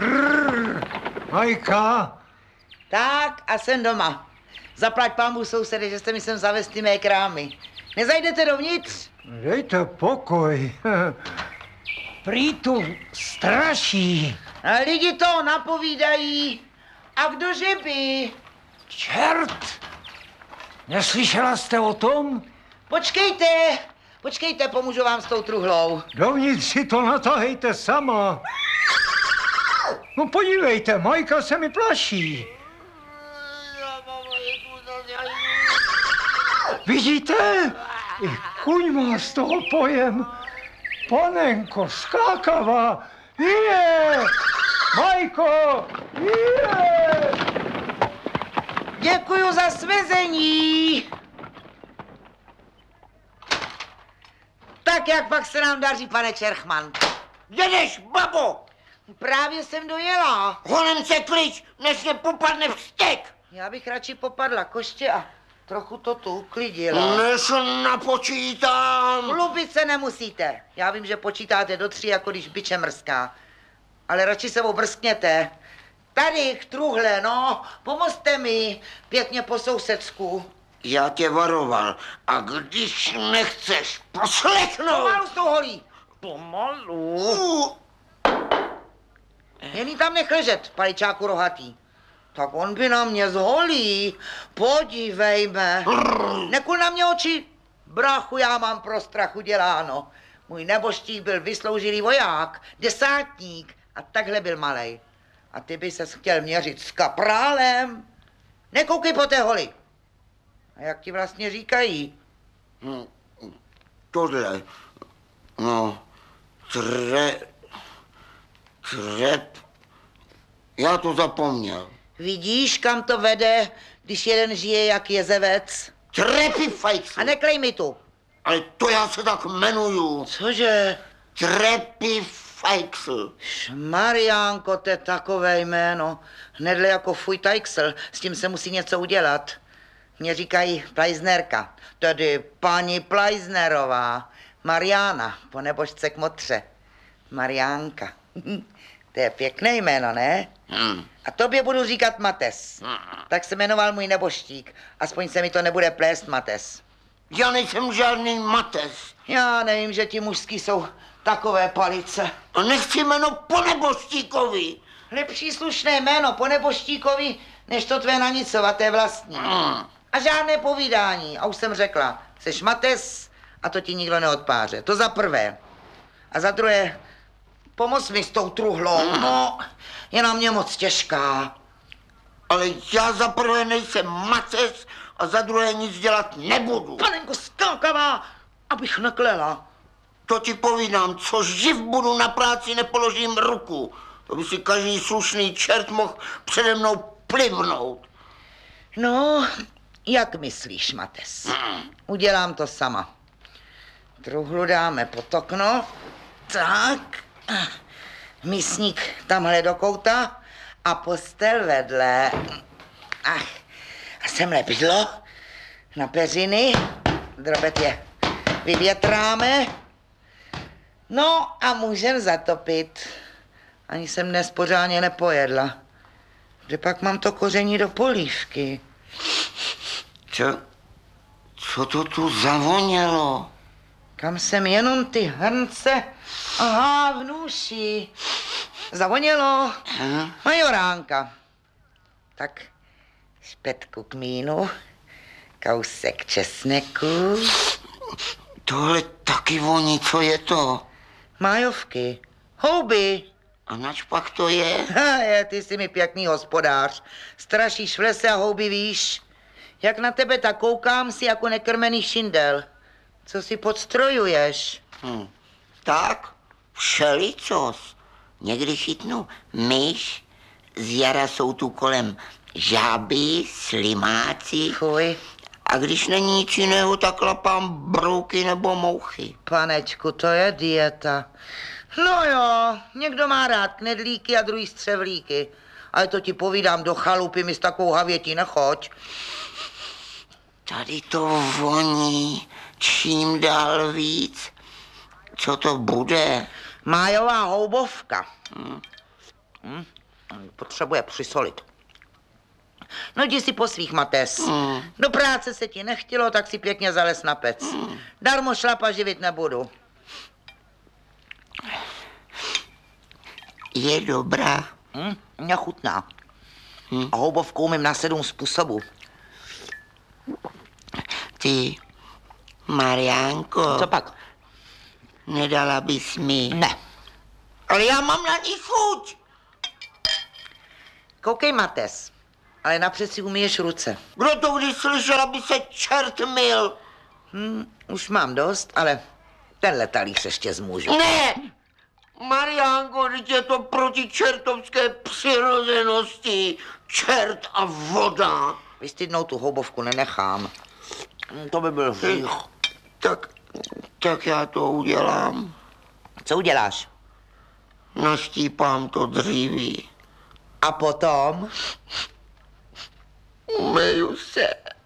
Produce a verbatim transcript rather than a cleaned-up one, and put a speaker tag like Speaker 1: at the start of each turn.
Speaker 1: Brrr, Majka.
Speaker 2: Tak a jsem doma. Zaplať pánbu sousedy, že jste mi sem zavesti mé krámy. Nezajdete dovnitř?
Speaker 1: Dejte pokoj. Prý tu straší.
Speaker 2: A lidi to napovídají. A kdože by?
Speaker 1: Čert! Neslyšela jste o tom?
Speaker 2: Počkejte, počkejte, pomůžu vám s tou truhlou.
Speaker 1: Dovnitř si to natahejte sama. No podívejte, Majka se mi plaší. Vidíte? I kuň má z toho pojem. Panenko, skákavá. Je! Majko! Je!
Speaker 2: Děkuju za svezení. Tak jak pak se nám daří, pane Čerchman?
Speaker 3: Jedeš, babo!
Speaker 2: Právě jsem dojela.
Speaker 3: Honem se klič, než mě popadne vztek!
Speaker 2: Já bych radši popadla koště a trochu to tu uklidila.
Speaker 3: Než napočítám!
Speaker 2: Chlubit se nemusíte. Já vím, že počítáte do tří, jako když biče mrská. Ale radši se obrskněte. Tady k truhle, no, pomozte mi, pěkně po sousedsku.
Speaker 3: Já tě varoval, a když nechceš poslechnout...
Speaker 2: Pomalu s tou holí.
Speaker 3: Pomalu?
Speaker 2: Uh. Jen jí tam nech ležet, paličáku rohatý. Tak on by na mě zholí. Podívejme. Nekul na mě oči. Brachu, já mám pro strach uděláno. Můj neboštík byl vysloužilý voják, desátník a takhle byl malej. A ty by ses chtěl měřit s kaprálem? Nekoukej po té holi. A jak ti vlastně říkají?
Speaker 3: Hm, tohle, no, tre... trep... Já to zapomněl.
Speaker 2: Vidíš, kam to vede, když jeden žije jak jezevec?
Speaker 3: Trepy fajců.
Speaker 2: A neklej mi tu.
Speaker 3: Ale to já se tak jmenuju.
Speaker 2: Cože?
Speaker 3: Trepy fajců.
Speaker 2: Mariánko, to je takové jméno. Hnedle jako fuj tajksl, s tím se musí něco udělat. Mě říkají Plajznerka, tedy paní Plajznerová. Mariána, po nebožce k motře. Mariánka. To je pěkné jméno, ne?
Speaker 3: Hmm.
Speaker 2: A tobě budu říkat Mates.
Speaker 3: Hmm.
Speaker 2: Tak se jmenoval můj nebožtík. Aspoň se mi to nebude plést Mates.
Speaker 3: Já nejsem žádný Mates.
Speaker 2: Já nevím, že ti mužský jsou takové palice.
Speaker 3: A nechci jméno po nebožtíkovi.
Speaker 2: Lepší slušné jméno po nebožtíkovi, než to tvé nanicovaté vlastní.
Speaker 3: Hmm.
Speaker 2: A žádné povídání. A už jsem řekla, jseš Mates a to ti nikdo neodpáře. To za prvé. A za druhé, pomoz mi s tou truhlou. No, je na mě moc těžká.
Speaker 3: Ale já za prvé nejsem Mates a za druhé nic dělat nebudu.
Speaker 2: Panenko skákavá, abych neklela.
Speaker 3: To ti povídám, co živ budu na práci, nepoložím ruku. To by si každý slušný čert mohl přede mnou plivnout.
Speaker 2: No, jak myslíš, Mates?
Speaker 3: Hmm.
Speaker 2: Udělám to sama. Truhlu dáme pod okno. Tak. Mísník tamhle do kouta a postel vedle. Ach, a semhle bydlo na peřiny. Drobet je vyvětráme. No a můžem zatopit. Ani jsem dnes pořádně nepojedla. Kde pak mám to koření do polívky?
Speaker 3: Co? Co to tu zavonělo?
Speaker 2: Kam jsem jenom ty hrnce a hávnuši. Zavonělo.
Speaker 3: Hm?
Speaker 2: Majoránka. Tak špetku kmínu, kousek česneku.
Speaker 3: Tohle taky voní, co je to?
Speaker 2: Májovky, houby.
Speaker 3: A nač pak to je?
Speaker 2: Ha, je, ty jsi mi pěkný hospodář. Strašíš v lese a houby víš. Jak na tebe tak koukám, si jako nekrmený šindel. Co si podstrojuješ?
Speaker 3: Hm. Tak, všelicos. Někdy chytnu myš, z jara jsou tu kolem žáby, slimáci.
Speaker 2: Fuj.
Speaker 3: A když není nic jiného, tak lapám brouky nebo mouchy.
Speaker 2: Panečku, to je dieta. No jo, někdo má rád knedlíky a druhý střevlíky. Ale to ti povídám, do chalupy mi s takovou havětí nechoď.
Speaker 3: Tady to voní čím dál víc. Co to bude?
Speaker 2: Májová houbovka.
Speaker 3: Hm.
Speaker 2: Hm? Potřebuje přisolit. No jdi si po svých, Mates.
Speaker 3: Mm.
Speaker 2: Do práce se ti nechtělo, tak si pěkně zales na pec.
Speaker 3: Mm.
Speaker 2: Darmo šlapa živit nebudu.
Speaker 3: Je dobrá.
Speaker 2: Hm? Nechutná.
Speaker 3: Hm.
Speaker 2: A houbovku umím na sedm způsobů.
Speaker 3: Ty, Mariánko,
Speaker 2: Co pak?
Speaker 3: nedala bys mi.
Speaker 2: Ne.
Speaker 3: Ale já mám na ní chuť.
Speaker 2: Koukej, Mates. Ale napřed si umyješ ruce.
Speaker 3: Kdo to když slyšel, aby se čert mil?
Speaker 2: Hm, už mám dost, ale tenhle talíř ještě zmůžu.
Speaker 3: Ne! Mariánko, teď je to proti čertovské přirozenosti. Čert a voda.
Speaker 2: Vystydnou tu houbovku nenechám. Hm, To by byl hřích.
Speaker 3: Tak, tak já to udělám.
Speaker 2: Co uděláš?
Speaker 3: Naštípám to dříví.
Speaker 2: A potom?
Speaker 3: Umeju se.